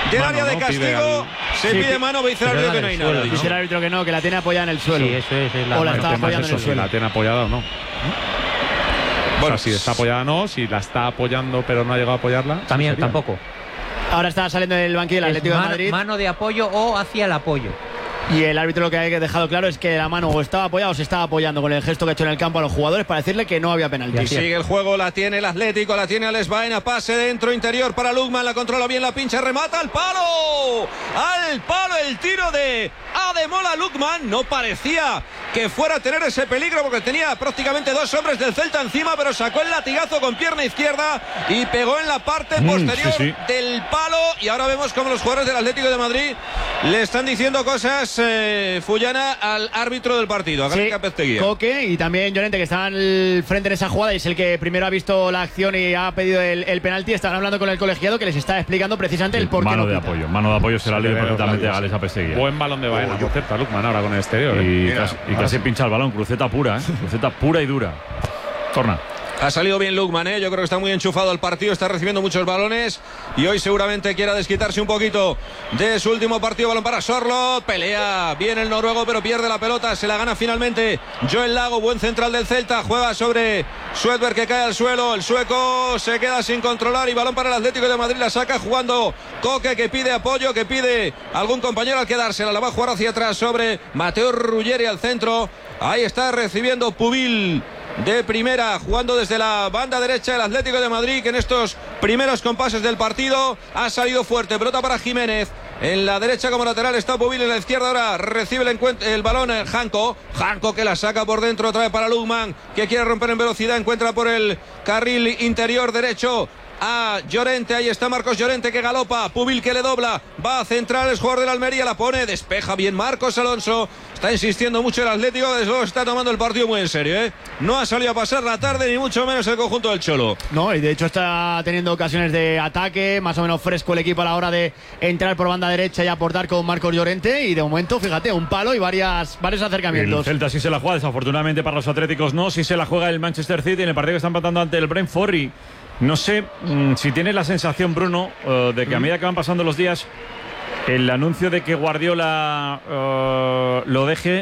del mano, área de ¿no? castigo. Se pide mano, dice el árbitro que no hay nada. Dice el árbitro que no, que la tiene apoyada en el suelo. Sí, eso es o la está apoyando en el Si suelo. la tiene apoyada o no. Bueno, o sea, si está apoyada o no, si la está apoyando pero no ha llegado a apoyarla. También, sería. tampoco. Ahora está saliendo del banquillo del Atlético de Madrid. Mano de apoyo o hacia el apoyo. Y el árbitro lo que ha dejado claro es que la mano o estaba apoyada o se estaba apoyando con el gesto que ha hecho en el campo a los jugadores para decirle que no había penalti. Y sigue el juego, la tiene el Atlético, la tiene Alex Baena, pase dentro, interior para Lukman, la controla bien, la pincha, remata al palo el tiro de Ademola Lukman. No parecía que fuera a tener ese peligro porque tenía prácticamente dos hombres del Celta encima, pero sacó el latigazo con pierna izquierda y pegó en la parte posterior del palo. Y ahora vemos como los jugadores del Atlético de Madrid le están diciendo cosas, Fullana, al árbitro del partido, a Gabriel Pezteguía. Coque y también Llorente, que estaban al frente en esa jugada y es el que primero ha visto la acción y ha pedido el penalti. Están hablando con el colegiado que les está explicando precisamente el por qué mano no de pita. apoyo. Mano de apoyo se la lee perfectamente a Alex Pezteguía. Buen balón de Baena, por cierto, Lukman ahora con el exterior. Y casi pincha el balón, cruceta pura, cruceta pura y dura. Torna. Ha salido bien Lukman, yo creo que está muy enchufado al partido, está recibiendo muchos balones y hoy seguramente quiera desquitarse un poquito de su último partido. Balón para Sorloth, pelea bien el noruego pero pierde la pelota, se la gana finalmente Joel Lago, buen central del Celta, juega sobre Swedberg que cae al suelo, el sueco se queda sin controlar y balón para el Atlético de Madrid, la saca jugando Coque, que pide apoyo, que pide algún compañero al quedársela, la va a jugar hacia atrás sobre Mateo Ruggeri al centro, ahí está recibiendo Pubil de primera, jugando desde la banda derecha el Atlético de Madrid, que en estos primeros compases del partido ha salido fuerte. Pelota para Jiménez, en la derecha como lateral está Pubil, en la izquierda ahora recibe el balón Janko que la saca por dentro, otra vez para Lukman, que quiere romper en velocidad, encuentra por el carril interior derecho a Llorente, ahí está Marcos Llorente que galopa, Pubil que le dobla, va a centrar el jugador del Almería, la pone, despeja bien Marcos Alonso, está insistiendo mucho el Atlético, desde luego está tomando el partido muy en serio, no ha salido a pasar la tarde ni mucho menos el conjunto del Cholo. No, y de hecho está teniendo ocasiones de ataque, más o menos fresco el equipo a la hora de entrar por banda derecha y aportar con Marcos Llorente y de momento, fíjate, un palo y varios acercamientos. El Celta sí se la juega, desafortunadamente para los atléticos no, sí se la juega el Manchester City en el partido que están empatando ante el Brentford y no sé si tienes la sensación, Bruno, de que a medida que van pasando los días, el anuncio de que Guardiola lo deje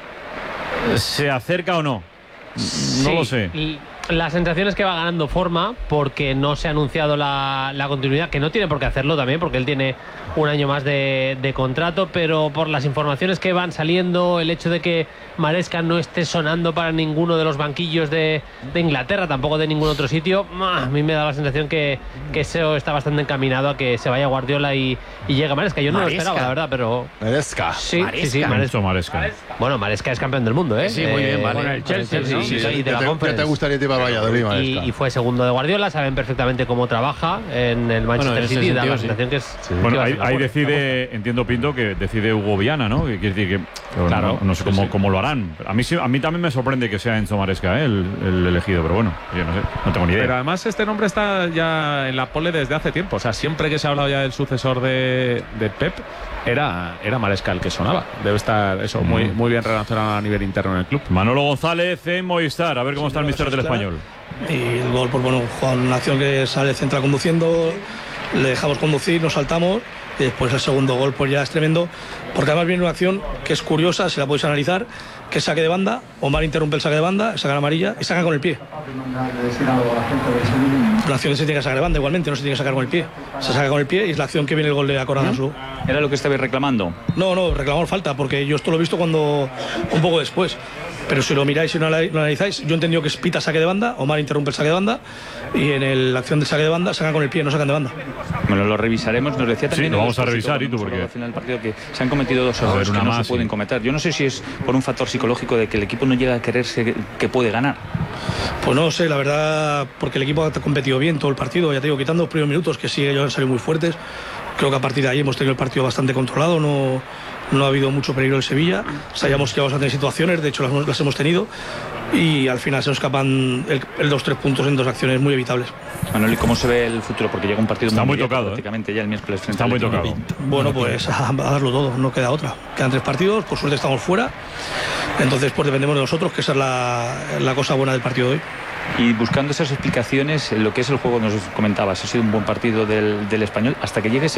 se acerca o no. No lo sé. La sensación es que va ganando forma porque no se ha anunciado la continuidad, que no tiene por qué hacerlo también, porque él tiene un año más de contrato, pero por las informaciones que van saliendo, el hecho de que Maresca no esté sonando para ninguno de los banquillos de Inglaterra, tampoco de ningún otro sitio, a mí me da la sensación que eso está bastante encaminado a que se vaya Guardiola y llegue Maresca. Yo no lo esperaba, la verdad, pero... Maresca. Sí, Maresca. Bueno, Maresca es campeón del mundo, ¿eh? Sí, muy bien, vale. Con el Chelsea, Sí, y de la ¿Qué Conference. te gustaría llevar Valladolid, Maresca? Y fue segundo de Guardiola, saben perfectamente cómo trabaja en el Manchester City, da la sensación que es... Bueno, ahí decide, entiendo Pinto, que decide Hugo Viana, ¿no? Que quiere decir que claro, no sé cómo lo harán. A mí también me sorprende que sea Enzo Maresca, el elegido, pero bueno, yo no sé, no tengo ni idea. Pero además este nombre está ya en la pole desde hace tiempo, o sea, siempre que se ha hablado ya del sucesor de Pep, era Maresca el que sonaba. Debe estar eso muy bien relacionado a nivel interno en el club. Manolo González en Movistar, a ver cómo está el míster del Español. Y el gol, pues bueno, Juan, una acción que sale central conduciendo, le dejamos conducir, nos saltamos y después el segundo gol pues ya es tremendo, porque además viene una acción que es curiosa, si la podéis analizar, que es saque de banda, Omar interrumpe el saque de banda, saca la amarilla y saca con el pie. La acción que se tiene que sacar de banda igualmente, no se tiene que sacar con el pie, se saca con el pie y es la acción que viene el gol de Acorazú. ¿Era lo que estabais reclamando? No, reclamamos falta, porque yo esto lo he visto un poco después. Pero si lo miráis y lo analizáis, yo he entendido que es pita saque de banda, Omar interrumpe el saque de banda y en la acción de saque de banda sacan con el pie, no sacan de banda. Bueno, lo revisaremos, nos decía también... Sí, lo vamos a revisar, ¿y tú por qué? Al final del partido que se han cometido dos errores que no se pueden cometer. Yo no sé si es por un factor psicológico de que el equipo no llega a creerse que puede ganar. Pues no sé, la verdad, porque el equipo ha competido bien todo el partido, ya te digo, quitando los primeros minutos, que sí, ellos han salido muy fuertes. Creo que a partir de ahí hemos tenido el partido bastante controlado, no ha habido mucho peligro en Sevilla, sabíamos que íbamos a tener situaciones, de hecho las hemos tenido y al final se nos escapan el 2-3 puntos en dos acciones muy evitables. Manuel, ¿y cómo se ve el futuro? Porque llega un partido muy tocado, prácticamente ya el miércoles frente está muy tocado. Bueno, pues a darlo todo, no queda otra. Quedan 3 partidos, por suerte estamos fuera, entonces pues dependemos de nosotros, que esa es la cosa buena del partido de hoy. Y buscando esas explicaciones, lo que es el juego, nos comentabas, ha sido un buen partido del Español, hasta que llegue ese